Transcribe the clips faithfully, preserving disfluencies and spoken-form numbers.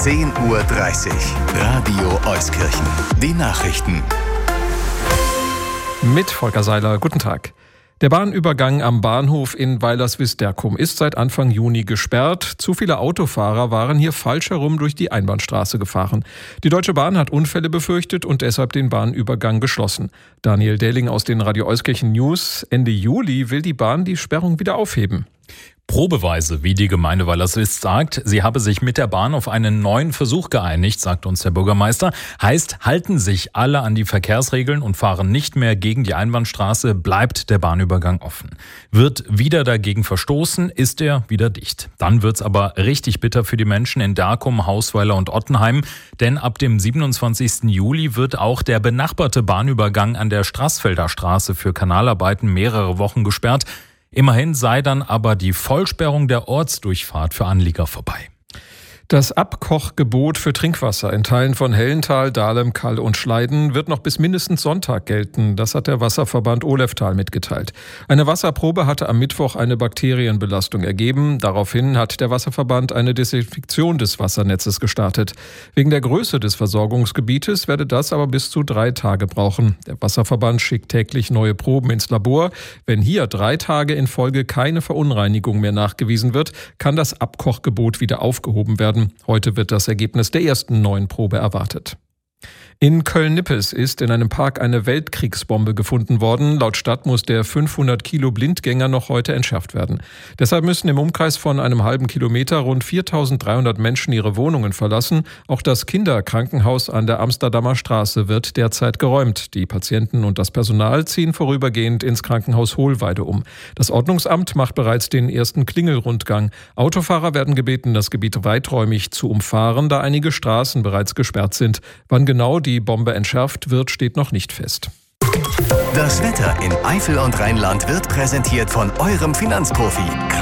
zehn Uhr dreißig. Radio Euskirchen. Die Nachrichten. Mit Volker Seiler, guten Tag. Der Bahnübergang am Bahnhof in Weilerswist-Derkum ist seit Anfang Juni gesperrt. Zu viele Autofahrer waren hier falsch herum durch die Einbahnstraße gefahren. Die Deutsche Bahn hat Unfälle befürchtet und deshalb den Bahnübergang geschlossen. Daniel Dehling aus den Radio Euskirchen News. Ende Juli will die Bahn die Sperrung wieder aufheben. Probeweise, wie die Gemeinde Weilerswist sagt. Sie habe sich mit der Bahn auf einen neuen Versuch geeinigt, sagt uns der Bürgermeister. Heißt, halten sich alle an die Verkehrsregeln und fahren nicht mehr gegen die Einbahnstraße, bleibt der Bahnübergang offen. Wird wieder dagegen verstoßen, ist er wieder dicht. Dann wird's aber richtig bitter für die Menschen in Derkum, Hausweiler und Ottenheim. Denn ab dem siebenundzwanzigsten Juli wird auch der benachbarte Bahnübergang an der Straßfelder Straße für Kanalarbeiten mehrere Wochen gesperrt. Immerhin sei dann aber die Vollsperrung der Ortsdurchfahrt für Anlieger vorbei. Das Abkochgebot für Trinkwasser in Teilen von Hellental, Dahlem, Kall und Schleiden wird noch bis mindestens Sonntag gelten. Das hat der Wasserverband Oleftal mitgeteilt. Eine Wasserprobe hatte am Mittwoch eine Bakterienbelastung ergeben. Daraufhin hat der Wasserverband eine Desinfektion des Wassernetzes gestartet. Wegen der Größe des Versorgungsgebietes werde das aber bis zu drei Tage brauchen. Der Wasserverband schickt täglich neue Proben ins Labor. Wenn hier drei Tage in Folge keine Verunreinigung mehr nachgewiesen wird, kann das Abkochgebot wieder aufgehoben werden. Heute wird das Ergebnis der ersten neuen Probe erwartet. In Köln-Nippes ist in einem Park eine Weltkriegsbombe gefunden worden. Laut Stadt muss der fünfhundert Kilo Blindgänger noch heute entschärft werden. Deshalb müssen im Umkreis von einem halben Kilometer rund viertausenddreihundert Menschen ihre Wohnungen verlassen. Auch das Kinderkrankenhaus an der Amsterdamer Straße wird derzeit geräumt. Die Patienten und das Personal ziehen vorübergehend ins Krankenhaus Hohlweide um. Das Ordnungsamt macht bereits den ersten Klingelrundgang. Autofahrer werden gebeten, das Gebiet weiträumig zu umfahren, da einige Straßen bereits gesperrt sind. Wann genau die Bombe entschärft wird, steht noch nicht fest. Das Wetter in Eifel und Rheinland wird präsentiert von eurem Finanzprofi.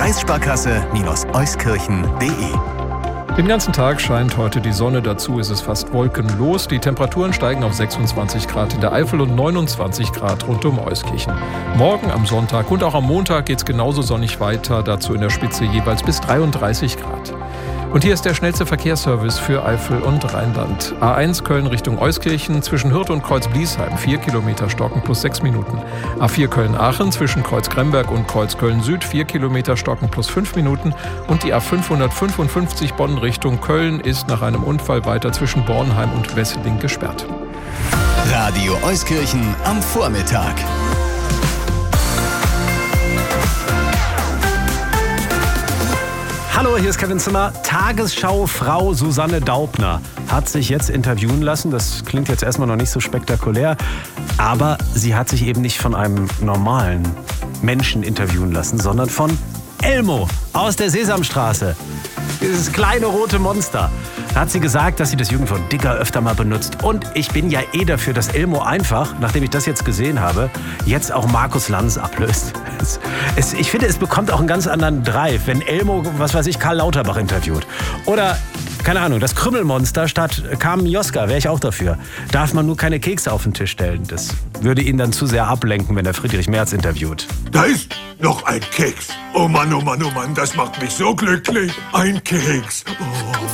Kreissparkasse-Euskirchen punkt de. Den ganzen Tag scheint heute die Sonne, dazu ist es fast wolkenlos. Die Temperaturen steigen auf sechsundzwanzig Grad in der Eifel und neunundzwanzig Grad rund um Euskirchen. Morgen am Sonntag und auch am Montag geht es genauso sonnig weiter, dazu in der Spitze jeweils bis dreiunddreißig Grad. Und hier ist der schnellste Verkehrsservice für Eifel und Rheinland. A eins Köln Richtung Euskirchen zwischen Hürth und Kreuz-Bliesheim, vier Kilometer stocken plus sechs Minuten. A vier Köln-Aachen zwischen Kreuz-Kremberg und Kreuz-Köln-Süd, vier Kilometer stocken plus fünf Minuten. Und die A fünfhundertfünfundfünfzig Bonn Richtung Köln ist nach einem Unfall weiter zwischen Bornheim und Wesseling gesperrt. Radio Euskirchen am Vormittag. Hallo, hier ist Kevin Zimmer. Tagesschau-Frau Susanne Daubner hat sich jetzt interviewen lassen. Das klingt jetzt erstmal noch nicht so spektakulär, aber sie hat sich eben nicht von einem normalen Menschen interviewen lassen, sondern von Elmo aus der Sesamstraße. Dieses kleine rote Monster. Da hat sie gesagt, dass sie das Jürgen von Dicker öfter mal benutzt. Und ich bin ja eh dafür, dass Elmo einfach, nachdem ich das jetzt gesehen habe, jetzt auch Markus Lanz ablöst. Es, es, ich finde, es bekommt auch einen ganz anderen Drive, wenn Elmo, was weiß ich, Karl Lauterbach interviewt. Oder, keine Ahnung, das Krümmelmonster statt Carmen Joska, wäre ich auch dafür. Darf man nur keine Kekse auf den Tisch stellen. Das würde ihn dann zu sehr ablenken, wenn er Friedrich Merz interviewt. Da ist noch ein Keks. Oh Mann, oh Mann, oh Mann, das macht mich so glücklich. Ein Keks. Oh.